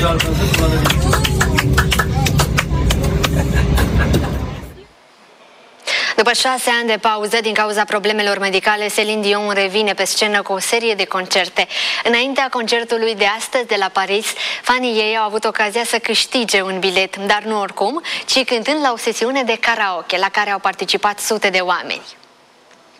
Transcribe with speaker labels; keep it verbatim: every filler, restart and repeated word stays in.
Speaker 1: După șase ani de pauză din cauza problemelor medicale, Celine Dion revine pe scenă cu o serie de concerte. Înaintea concertului de astăzi de la Paris, fanii ei au avut ocazia să câștige un bilet, dar nu oricum, ci cântând la o sesiune de karaoke, la care au participat sute de oameni.